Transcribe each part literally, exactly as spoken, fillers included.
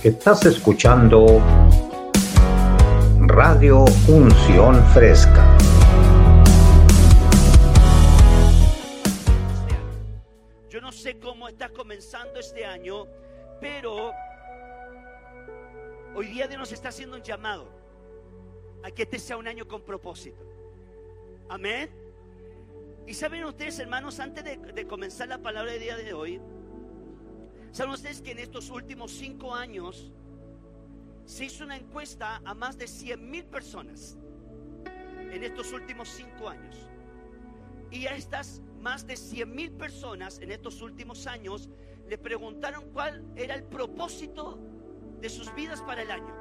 Estás escuchando Radio Unción Fresca. Yo no sé cómo está comenzando este año, pero hoy día Dios nos está haciendo un llamado a que este sea un año con propósito. Amén. Y saben ustedes, hermanos, antes de, de comenzar la palabra del día de hoy, saben ustedes que en estos últimos cinco años se hizo una encuesta a más de cien mil personas en estos últimos cinco años. Y a estas más de cien mil personas en estos últimos años le preguntaron cuál era el propósito de sus vidas para el año.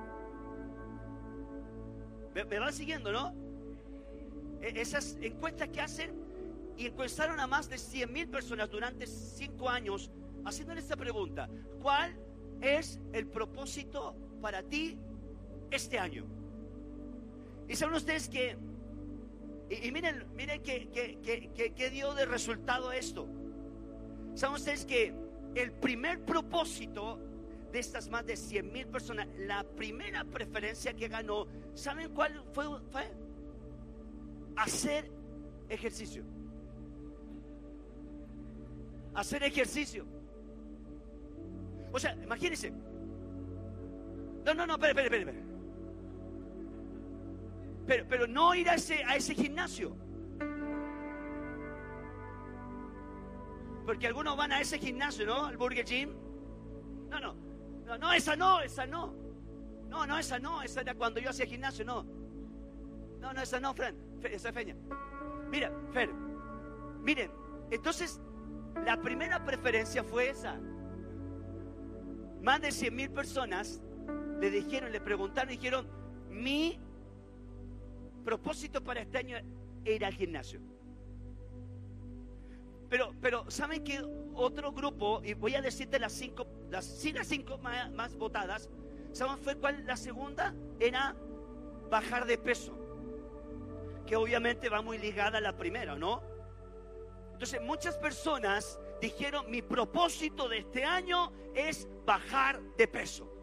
¿Me, me van siguiendo, no? Esas encuestas que hacen, y encuestaron a más de cien mil personas durante cinco años haciéndole esta pregunta: ¿cuál es el propósito para ti este año? Y saben ustedes que y, y miren, miren que, que, que, que, que dio de resultado esto. Saben ustedes que el primer propósito de estas más de cien mil personas, la primera preferencia que ganó, ¿saben cuál fue? fue? Hacer ejercicio. Hacer ejercicio. O sea, imagínense. No, no, no, espere, espere, espere. Pero, pero no ir a ese, a ese gimnasio. Porque algunos van a ese gimnasio, ¿no? Al Burger Gym. No, no, no, no, esa no, esa no. No, no, esa no, esa era cuando yo hacía gimnasio, no. No, no, esa no, Fran, esa es Feña. Mira, Fer, miren, entonces la primera preferencia fue esa. Más de cien mil personas le dijeron, le preguntaron, dijeron: mi propósito para este año era el gimnasio. Pero, pero ¿saben qué otro grupo? Y voy a decirte las cinco, las, sí, las cinco más, más votadas. ¿Saben fue cuál? La segunda era bajar de peso, que obviamente va muy ligada a la primera, ¿no? Entonces muchas personas dijeron: mi propósito de este año es bajar de peso.